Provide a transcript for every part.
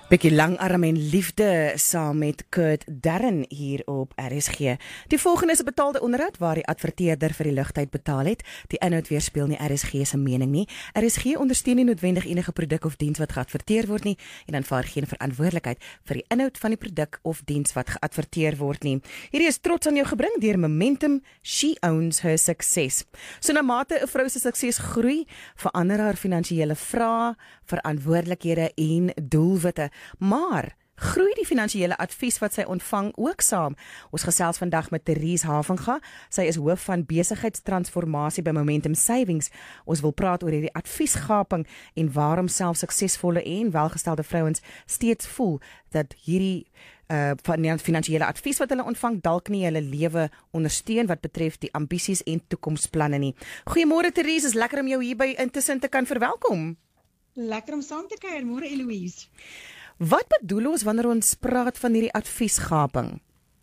Bietjie langarm en liefde saam met Kurt Darren hier op RSG. Die volgende is 'n betaalde onderhoud waar die adverteerder vir die lugtyd betaal het. Die inhoud weerspieël nie RSG se mening nie. RSG ondersteun nie noodwendig enige produk of diens wat geadverteer word nie en aanvaar geen verantwoordelikheid vir die inhoud van die produk of diens wat geadverteer word nie. Hierdie is trots aan jou gebring deur Momentum. She owns her success. So na mate 'n vrou se sukses groei, verander haar finansiële vrae, verantwoordelikhede en doelwitte. Maar groei die finansiële advies wat sy ontvang ook saam? Ons gesels vandag met Therese Havenga. Sy is hoof van besigheidstransformasie by Momentum Savings. Ons wil praat oor hierdie adviesgaping en waarom self suksesvolle en welgestelde vrouens steeds voel dat hierdie finansiële advies wat hulle ontvang dalk nie hulle lewe ondersteun wat betref die ambisies en toekomsplanne nie. Goeiemôre Therese, is lekker om jou hierby intussen te kan verwelkom. Lekker om saam te kuier, môre Eloise. Wat bedoel ons wanneer ons praat van hierdie adviesgaping?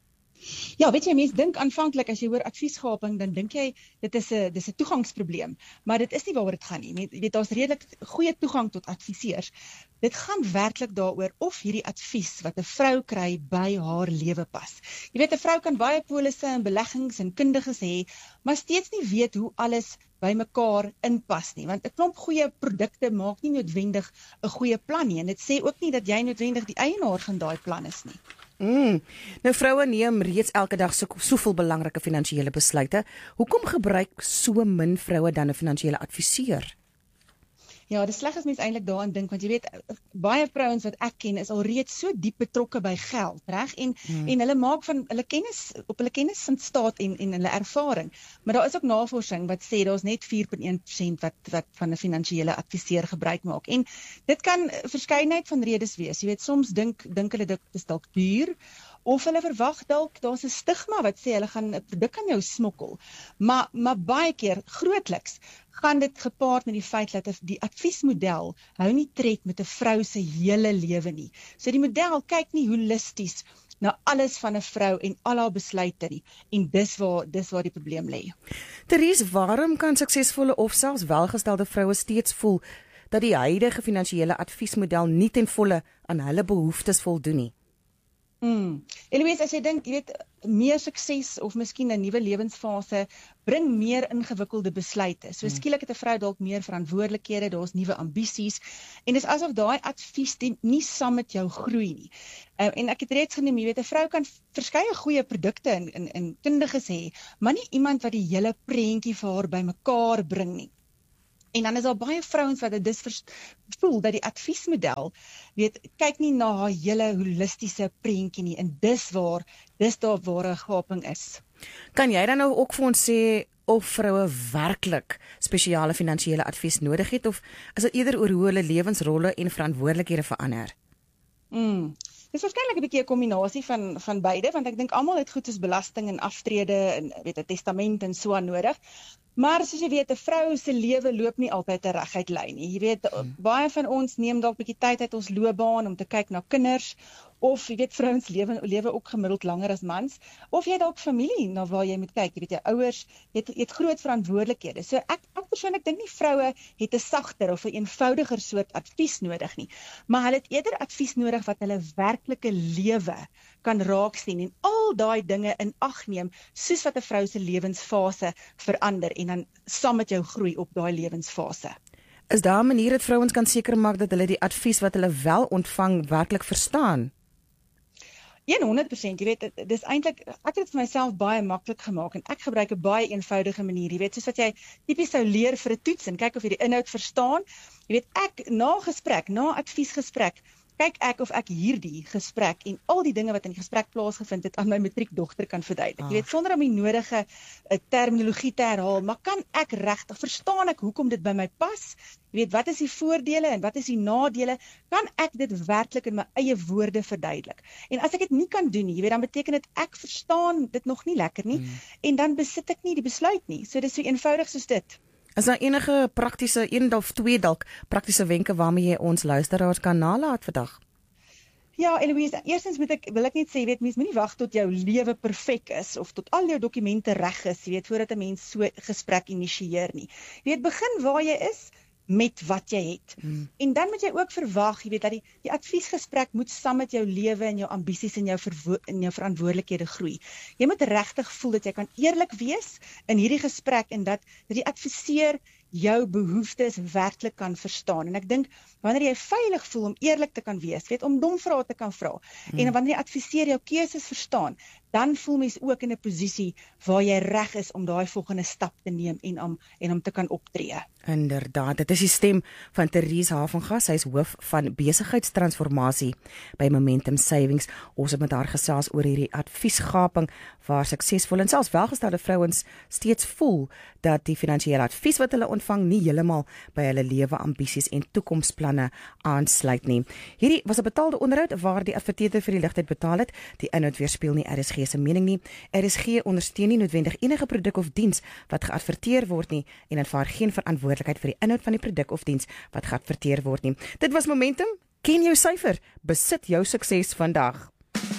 Ja, weet jy, mense dink aanvanklik as jy hoor adviesgaping, dan dink jy dis 'n toegangsprobleem, maar dit is nie waaroor dit gaan nie. Jy weet, daar's redelik goeie toegang tot adviseurs. Dit gaan werklik daaroor of hierdie advies wat 'n vrou kry by haar lewe pas. Jy weet, 'n vrou kan baie polisse en beleggings en kundiges hê, maar steeds nie weet hoe alles by mekaar inpas nie, want 'n klomp goeie produkte maak nie noodwendig 'n goeie plan nie, en dit sê ook nie dat jy noodwendig die eienaar van daai plan is nie. Nou vroue neem reeds elke dag soveel belangrike finansiële besluite. Hoekom gebruik so min vroue dan 'n finansiële adviseur? Ja, dit is sleg as mens eintlik daaraan dink, want jy weet, baie vrouens wat ek ken is alreeds so diep betrokke by geld, reg? En hulle maak van hulle kennis van staat en hulle ervaring. Maar daar is ook navorsing wat sê daar's net 4.1% wat van 'n finansiële adviseur gebruik maak. En dit kan verskeidenheid van redes wees. Jy weet, soms dink hulle dit is dalk duur, of hulle verwag dalk daar's 'n stigma wat sê hulle gaan 'n produk aan jou smokkel. Maar baie keer, grootliks, gaan dit gepaard met die feit dat die adviesmodel hou nie tred met 'n vrou se hele lewe nie. So die model kyk nie holisties na alles van 'n vrou en al haar besluite nie. En dis waar die probleem lê. Therese, waarom kan suksesvolle of selfs welgestelde vroue steeds voel dat die huidige finansiële adviesmodel nie ten volle aan hulle behoeftes voldoen nie? Eloise, as jy dink, jy weet, meer sukses of miskien 'n nuwe lewensfase bring meer ingewikkelde besluite. So skielik het 'n vrou dalk meer verantwoordelikhede, daar's nuwe ambisies, en dis asof daai advies nie saam met jou groei nie. En ek het reeds genoem, jy weet, 'n vrou kan verskeie goeie produkte en kundiges hê, maar nie iemand wat die hele prentjie vir haar bymekaar bring nie. En dan is daar baie vrouens wat dit voel dat die adviesmodel, weet, kyk nie na haar hele holistiese prentjie nie, en dis daar waar 'n gaping is. Kan jy dan nou ook vir ons sê of vroue werklik spesiale finansiële advies nodig het, of is dit eerder oor hoe hulle lewensrolle en verantwoordelikhede verander? Dis waarskynlik 'n bietjie 'n kombinasie van beide, want ek dink almal het goed soos belasting en aftrede en weet 'n testament en so aan nodig. Maar soos jy weet, 'n vrou se lewe loop nie altyd 'n reguit lyn nie. Jy weet, baie van ons neem dalk 'n bietjie tyd uit ons loopbaan om te kyk na kinders, of jy weet, vrouens lewe ook gemiddeld langer as mans, of jy dalk familie na waar jy moet kyk. Jy weet, jou ouers, jy het groot verantwoordelikhede. So ek persoonlik dink nie vroue het 'n sagter of 'n eenvoudiger soort advies nodig nie, maar hulle het eerder advies nodig wat hulle werklike lewe kan raak sien en al daai dinge in ag neem, soos wat 'n vrou se lewensfase verander en dan saam met jou groei op daai lewensfase. Is daar 'n manier dat vrouens kan seker maak dat hulle die advies wat hulle wel ontvang werklik verstaan? 100%, jy weet, dis eintlik, ek het dit vir myself baie maklik gemaak en ek gebruik 'n baie eenvoudige manier, jy weet, soos wat jy tipies sou leer vir 'n toets en kyk of jy die inhoud verstaan. Jy weet, ek na adviesgesprek, kyk ek of ek hierdie gesprek en al die dinge wat in die gesprek plaasgevind het aan my matriekdogter kan verduidelik. Jy weet, sonder om die nodige terminologie te herhaal, maar kan ek regtig, verstaan ek hoekom dit by my pas? Jy weet, wat is die voordele en wat is die nadele? Kan ek dit werklik in my eie woorde verduidelik? En as ek dit nie kan doen nie, jy weet, dan beteken dit ek verstaan dit nog nie lekker nie, en dan besit ek nie die besluit nie. So dis so eenvoudig soos dit. Is daar enige praktiese, een of twee dalk praktiese wenke waarmee jy ons luisteraars kan nalat vandag? Ja, Eloise, eerstens wil ek net sê, weet, mens moenie wag tot jou lewe perfek is of tot al jou dokumente reg is, jy weet, voordat 'n mens so gesprek initieer nie. Jy weet, begin waar jy is, met wat jy het. En dan moet jy ook verwag, jy weet, dat die adviesgesprek moet saam met jou lewe en jou ambisies en jou verantwoordelikhede groei. Jy moet regtig voel dat jy kan eerlik wees in hierdie gesprek en dat die adviseur jou behoeftes werklik kan verstaan. En ek dink, wanneer jy veilig voel om eerlik te kan wees, weet, om dom vrae te kan vra, en wanneer die adviseur jou keuses verstaan, dan voel mens ook in 'n posisie waar jy reg is om daai volgende stap te neem en om te kan optree. Inderdaad, dit is die stem van Therese Havengas, sy is hoof van besigheidstransformasie by Momentum Savings. Ons het met haar gesels oor hierdie adviesgaping waar suksesvolle en selfs welgestelde vrouens steeds voel dat die finansiële advies wat hulle ontvang nie heeltemal by hulle lewe ambisies en toekomsplanne aansluit nie. Hierdie was 'n betaalde onderhoud waar die adverteerder vir die ligtheid betaal het. Die inhoud weerspieël nie RSG se mening nie. RSG ondersteun nie noodwendig enige produk of diens wat geadverteer word nie en aanvaar geen verantwoordelikheid vir die inhoud van die produk of diens wat geadverteer word nie. Dit was Momentum. Ken jou syfer. Besit jou sukses vandag.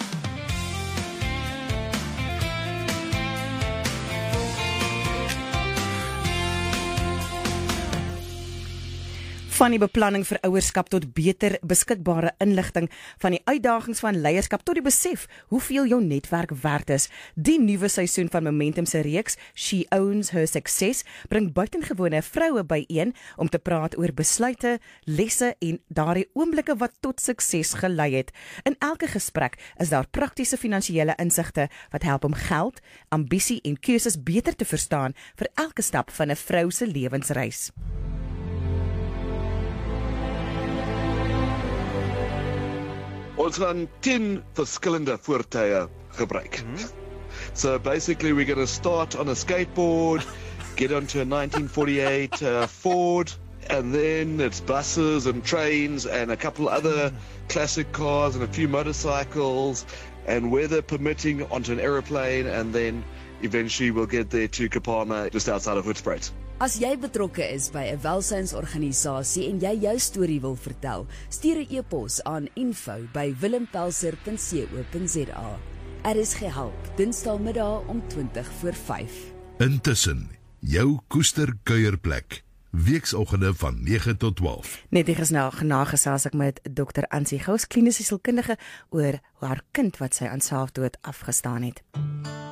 Van die beplanning vir ouerskap tot beter beskikbare inligting, van die uitdagings van leierskap tot die besef hoeveel jou netwerk werd is. Die nuwe seisoen van Momentum se reeks She Owns Her Success bring buitengewone vroue byeen om te praat oor besluite, lesse en daardie oomblikke wat tot sukses gelei het. In elke gesprek is daar praktiese finansiële insigte wat help om geld, ambisie en keuses beter te verstaan vir elke stap van 'n vrou se lewensreis. Ons gaan 10 verskillende voertuie gebruik. So basically we're going to start on a skateboard, get onto a 1948 Ford, and then it's buses and trains and a couple other classic cars and a few motorcycles, and weather permitting onto an aeroplane, and then eventually we'll get there to Kapama, just outside of Hoedspruit. As jy betrokke is by 'n welsynsorganisasie en jy jou storie wil vertel, stuur 'n e-pos aan info@willempelser.co.za. RSG help, Dinsdagmiddag om 5:20. Intussen, jou koester kuierplek, weeksoggende van 9 tot 12. Net eers nagesels ek met Dr. Ansie Gous, kliniese sielkundige, oor haar kind wat sy aan selfdood afgestaan het.